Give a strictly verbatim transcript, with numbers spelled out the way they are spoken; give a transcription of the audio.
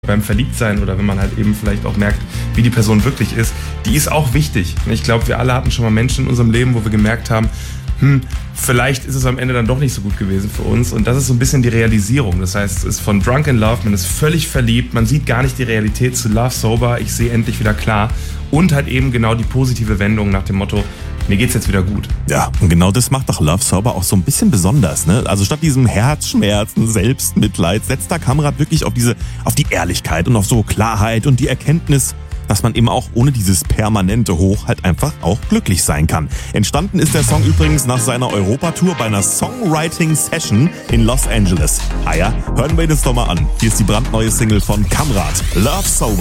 beim Verliebtsein oder wenn man halt eben vielleicht auch merkt, wie die Person wirklich ist, die ist auch wichtig. Ich glaube, wir alle hatten schon mal Menschen in unserem Leben, wo wir gemerkt haben, hm, vielleicht ist es am Ende dann doch nicht so gut gewesen für uns. Und das ist so ein bisschen die Realisierung. Das heißt, es ist von Drunk in Love, man ist völlig verliebt, man sieht gar nicht die Realität zu Love Sober, ich sehe endlich wieder klar. Und halt eben genau die positive Wendung nach dem Motto, mir geht's jetzt wieder gut. Ja, und genau das macht doch Love Sober auch so ein bisschen besonders, ne? Also statt diesem Herzschmerzen, Selbstmitleid, setzt da Kamrat wirklich auf diese, auf die Ehrlichkeit und auf so Klarheit und die Erkenntnis, dass man eben auch ohne dieses permanente Hoch halt einfach auch glücklich sein kann. Entstanden ist der Song übrigens nach seiner Europatour bei einer Songwriting-Session in Los Angeles. Ah ja, hören wir das doch mal an. Hier ist die brandneue Single von Kamrat, Love Sober.